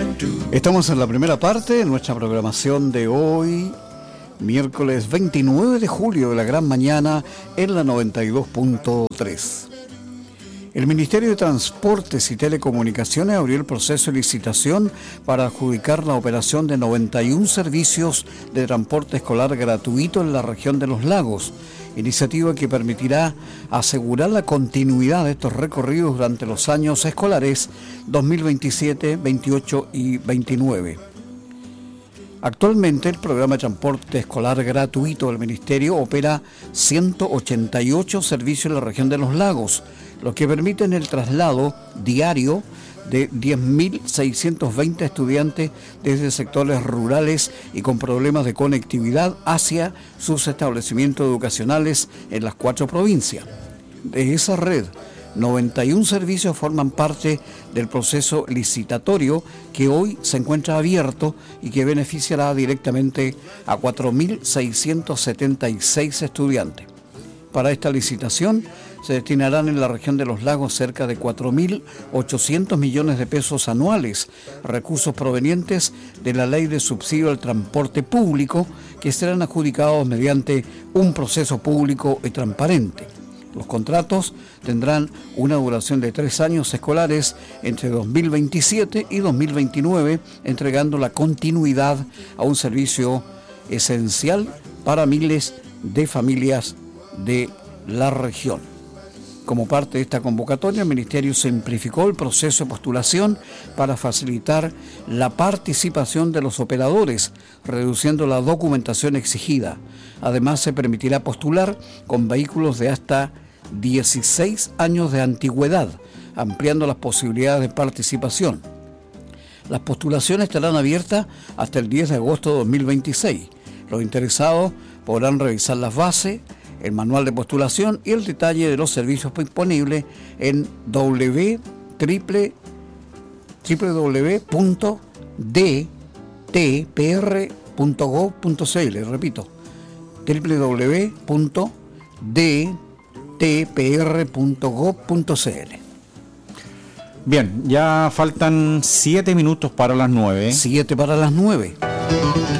Estamos en la primera parte de nuestra programación de hoy, miércoles 29 de julio de la gran mañana en la 92.3. El Ministerio de Transportes y Telecomunicaciones abrió el proceso de licitación para adjudicar la operación de 91 servicios de transporte escolar gratuito en la región de los lagos, iniciativa que permitirá asegurar la continuidad de estos recorridos durante los años escolares 2027, 28 y 29. Actualmente el programa de transporte escolar gratuito del Ministerio opera 188 servicios en la región de los lagos, lo que permiten el traslado diario de 10.620 estudiantes desde sectores rurales y con problemas de conectividad hacia sus establecimientos educacionales en las 4 provincias. De esa red, 91 servicios forman parte del proceso licitatorio que hoy se encuentra abierto y que beneficiará directamente a 4.676 estudiantes. Para esta licitación se destinarán en la región de los lagos cerca de 4.800 millones de pesos anuales, recursos provenientes de la Ley de Subsidio al Transporte Público, que serán adjudicados mediante un proceso público y transparente. Los contratos tendrán una duración de 3 años escolares entre 2027 y 2029, entregando la continuidad a un servicio esencial para miles de familias de la región. Como parte de esta convocatoria, el Ministerio simplificó el proceso de postulación para facilitar la participación de los operadores, reduciendo la documentación exigida. Además, se permitirá postular con vehículos de hasta 16 años de antigüedad, ampliando las posibilidades de participación. Las postulaciones estarán abiertas hasta el 10 de agosto de 2026. Los interesados podrán revisar las bases, el manual de postulación y el detalle de los servicios disponibles en www.dtpr.gov.cl. Repito, www.dtpr.gov.cl. Bien, ya faltan 7 minutos para las 9. 7 para las 9.